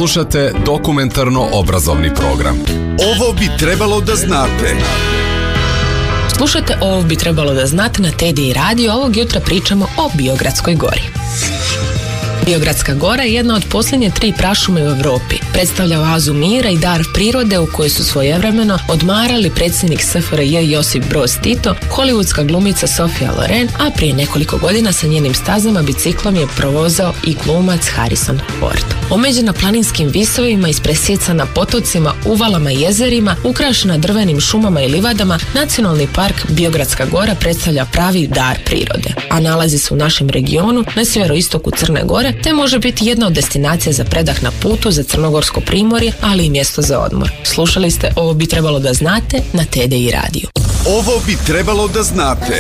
Slušate dokumentarno-obrazovni program. Ovo bi trebalo da znate. Slušajte Ovo bi trebalo da znate na TDI Radio. Ovog jutra pričamo o Biogradskoj gori. Biogradska gora je jedna od posljednje 3 prašume u Europi. Predstavlja oazu mira i dar prirode u kojoj su svojevremeno odmarali predsjednik SFRJ Josip Broz Tito, hollywoodska glumica Sofia Loren, a prije nekoliko godina sa njenim stazama biciklom je provozao i glumac Harrison Ford. Omeđena planinskim visovima, ispresjecana potocima, uvalama i jezerima, ukrašena drvenim šumama i livadama, Nacionalni park Biogradska gora predstavlja pravi dar prirode, a nalazi se u našem regionu na sjeveroistoku Crne Gore, te može biti jedna od destinacija za predah na putu za Crnogorsko primorje, ali i mjesto za odmor. Slušali ste Ovo bi trebalo da znate na TDI Radio. Ovo bi trebalo da znate.